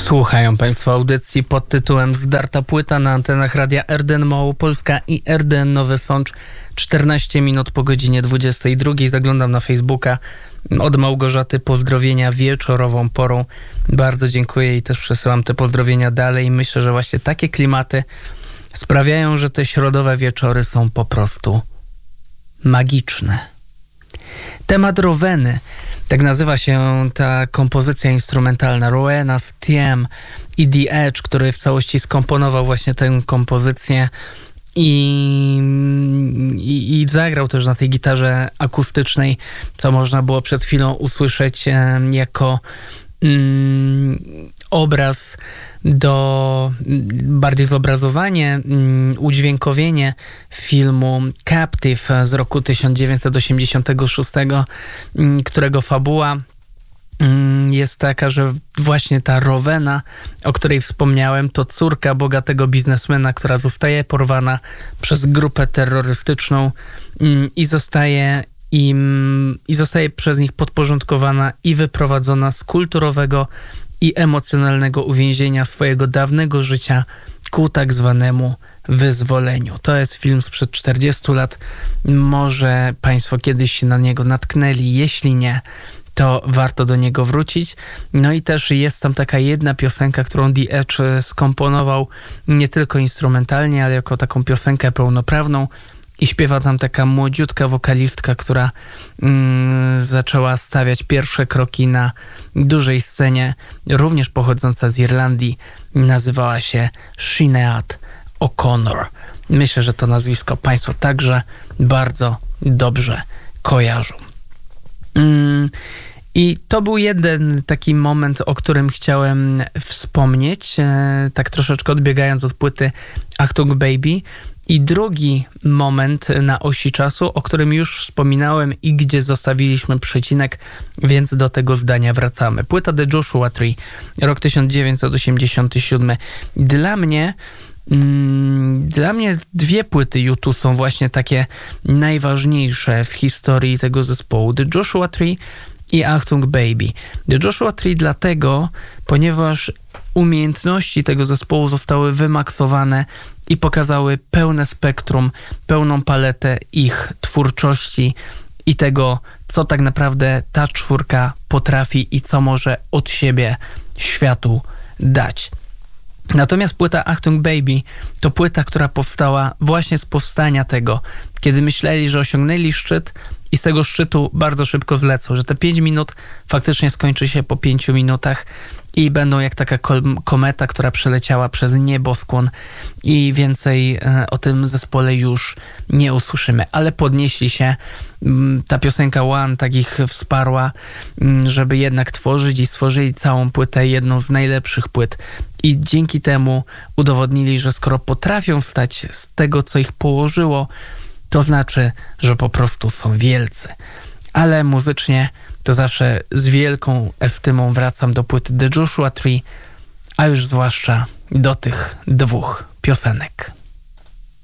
Słuchają Państwo audycji pod tytułem Zdarta płyta na antenach radia RDN Małopolska i RDN Nowy Sącz. 14 minut po godzinie 22. Zaglądam na Facebooka. Od Małgorzaty pozdrowienia wieczorową porą. Bardzo dziękuję i też przesyłam te pozdrowienia dalej. Myślę, że właśnie takie klimaty sprawiają, że te środowe wieczory są po prostu magiczne. Temat Roweny. Tak nazywa się ta kompozycja instrumentalna. Rowena's Theme i The Edge, który w całości skomponował właśnie tę kompozycję i zagrał też na tej gitarze akustycznej, co można było przed chwilą usłyszeć jako obraz bardziej zobrazowanie, udźwiękowienie filmu Captive z roku 1986, którego fabuła jest taka, że właśnie ta Rowena, o której wspomniałem, to córka bogatego biznesmena, która zostaje porwana przez grupę terrorystyczną i zostaje przez nich podporządkowana i wyprowadzona z kulturowego i emocjonalnego uwięzienia swojego dawnego życia ku tak zwanemu wyzwoleniu. To jest film sprzed 40 lat. Może Państwo kiedyś się na niego natknęli. Jeśli nie, to warto do niego wrócić. No i też jest tam taka jedna piosenka, którą The Edge skomponował nie tylko instrumentalnie, ale jako taką piosenkę pełnoprawną. I śpiewa tam taka młodziutka wokalistka, która zaczęła stawiać pierwsze kroki na dużej scenie, również pochodząca z Irlandii. Nazywała się Sinead O'Connor. Myślę, że to nazwisko Państwo także bardzo dobrze kojarzą. I to był jeden taki moment, o którym chciałem wspomnieć, tak troszeczkę odbiegając od płyty Achtung Baby. I drugi moment na osi czasu, o którym już wspominałem i gdzie zostawiliśmy przecinek, więc do tego zdania wracamy. Płyta The Joshua Tree, rok 1987. Dla mnie dwie płyty U2 są właśnie takie najważniejsze w historii tego zespołu. The Joshua Tree i Achtung Baby. The Joshua Tree dlatego, ponieważ umiejętności tego zespołu zostały wymaksowane i pokazały pełne spektrum, pełną paletę ich twórczości i tego, co tak naprawdę ta czwórka potrafi i co może od siebie światu dać. Natomiast płyta Achtung Baby to płyta, która powstała właśnie z powstania tego, kiedy myśleli, że osiągnęli szczyt i z tego szczytu bardzo szybko zlecą, że te 5 minut faktycznie skończy się po 5 minutach i będą jak taka kometa, która przeleciała przez nieboskłon i więcej o tym zespole już nie usłyszymy. Ale podnieśli się. Ta piosenka One tak ich wsparła, żeby jednak tworzyć i stworzyli całą płytę, jedną z najlepszych płyt. I dzięki temu udowodnili, że skoro potrafią wstać z tego, co ich położyło, to znaczy, że po prostu są wielcy. Ale muzycznie to zawsze z wielką estymą wracam do płyty The Joshua Tree, a już zwłaszcza do tych dwóch piosenek.